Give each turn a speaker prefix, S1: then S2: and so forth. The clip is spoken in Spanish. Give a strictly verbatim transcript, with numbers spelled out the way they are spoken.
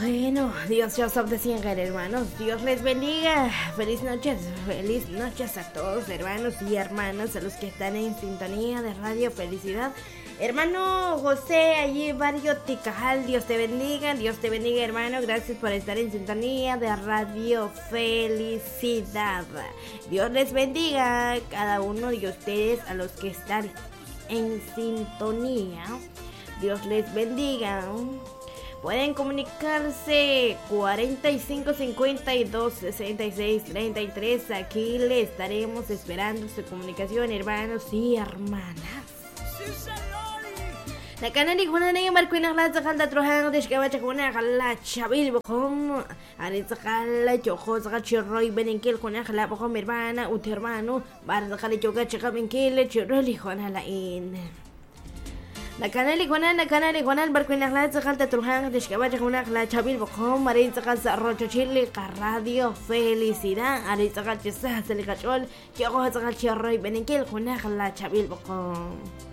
S1: Bueno, Dios ya sabe siempre, hermanos. Dios les bendiga. Feliz noches, feliz noches a todos, hermanos y hermanas, a los que están en sintonía de Radio Felicidad. Hermano José, allí Barrio Ticajal, Dios te bendiga, Dios te bendiga, hermano. Gracias por estar en sintonía de Radio Felicidad. Dios les bendiga a cada uno de ustedes, a los que están en sintonía. Dios les bendiga. Pueden comunicarse cuarenta y cinco cincuenta y dos sesenta y seis treinta y tres. Aquí le estaremos esperando su comunicación, hermanos y hermanas. La canal kuna na marco na la zakal trohang de que bacha kuna la chabil bocom ani zakal chojo zakal chirroy benenkel kuna la bocom hermana u hermano bar zakal choga chaka benkel chirroli kuna la in la canal kuna na canal kuna barco na la zakal trohang de que bacha kuna la chabil bocom marin zakal rocho chile Radio Felicidad ani zakal chisa se le cachol chogo zakal chirroy benenkel kuna la chabil bocom.